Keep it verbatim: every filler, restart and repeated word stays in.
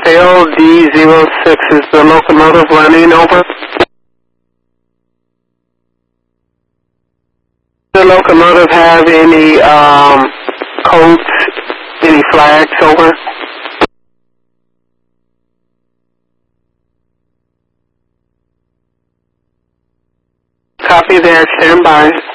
L D zero six, is the locomotive running over? Does the locomotive have any um, codes, any flags over? Copy there, stand by.